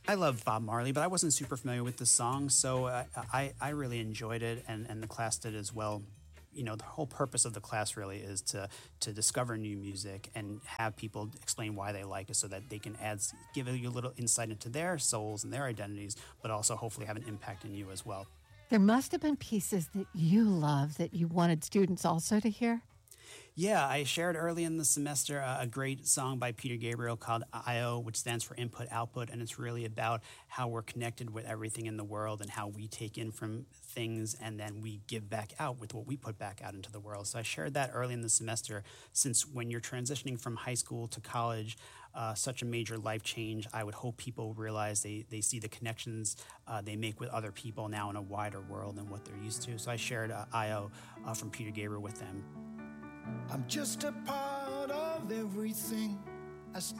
I love Bob Marley, but I wasn't super familiar with the song, so I really enjoyed it, and the class did as well. You know, the whole purpose of the class really is to discover new music and have people explain why they like it, so that they can give you a little insight into their souls and their identities, but also hopefully have an impact in you as well. There must have been pieces that you love that you wanted students also to hear. Yeah, I shared early in the semester a great song by Peter Gabriel called IO, which stands for Input Output. And it's really about how we're connected with everything in the world and how we take in from things and then we give back out with what we put back out into the world. So I shared that early in the semester, since when you're transitioning from high school to college, such a major life change, I would hope people realize they see the connections they make with other people now in a wider world than what they're used to. So I shared IO from Peter Gabriel with them. I'm just a part of everything.